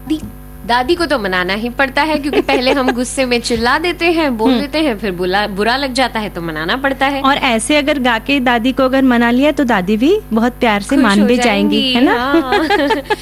दादी को तो मनाना ही पड़ता है, क्योंकि पहले हम गुस्से में चिल्ला देते हैं, बोल देते हैं, फिर बुरा लग जाता है तो मनाना पड़ता है। और ऐसे अगर गा के दादी को अगर मना लिया तो दादी भी बहुत प्यार से मान भी जाएंगी, है ना।